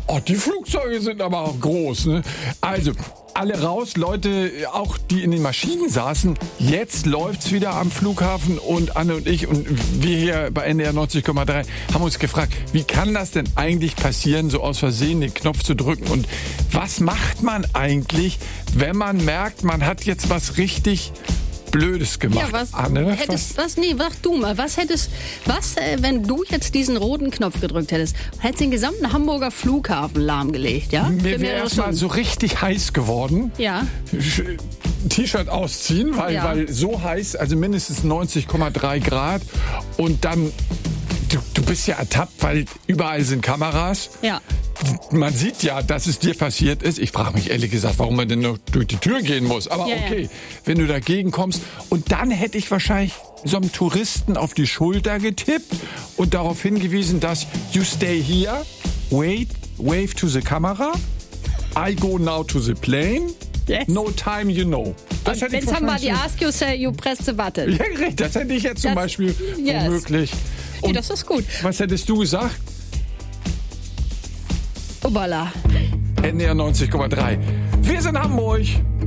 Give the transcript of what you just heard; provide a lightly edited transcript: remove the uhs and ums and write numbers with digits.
Oh, die Flugzeuge sind aber auch groß, ne? Also, alle raus, Leute, auch die in den Maschinen saßen. Jetzt läuft's wieder am Flughafen und Anne und ich und wir hier bei NDR 90,3 haben uns gefragt, wie kann das denn eigentlich passieren, so aus Versehen den Knopf zu drücken? Und was macht man eigentlich, wenn man merkt, man hat jetzt was richtig Blödes gemacht? Ja, was Anne? sag du mal, wenn du jetzt diesen roten Knopf gedrückt hättest, hättest den gesamten Hamburger Flughafen lahmgelegt, ja? Mir wäre erstmal so richtig heiß geworden. Ja. T-Shirt ausziehen, weil so heiß, also mindestens 90,3 Grad. Und dann, du bist ja ertappt, weil überall sind Kameras. Ja. Man sieht ja, dass es dir passiert ist. Ich frage mich ehrlich gesagt, warum man denn noch durch die Tür gehen muss. Aber okay, wenn du dagegen kommst. Und dann hätte ich wahrscheinlich so einem Touristen auf die Schulter getippt und darauf hingewiesen, dass you stay here, wait, wave to the camera, I go now to the plane, no time you know. Wenn somebody ask you, say you press the button. Ja, richtig, das hätte ich jetzt zum Beispiel womöglich. Und das ist gut. Was hättest du gesagt? Obala. NDR 90,3. Wir sind Hamburg.